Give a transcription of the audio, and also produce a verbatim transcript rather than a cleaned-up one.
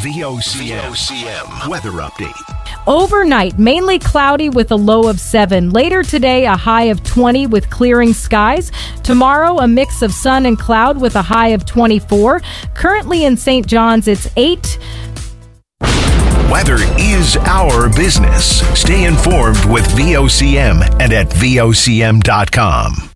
V O C M weather update. Overnight, mainly cloudy with a low of seven. Later today, a high of twenty with clearing skies. Tomorrow, a mix of sun and cloud with a high of twenty-four. Currently in Saint John's, it's eight. Weather is our business. Stay informed with V O C M and at V O C M dot com.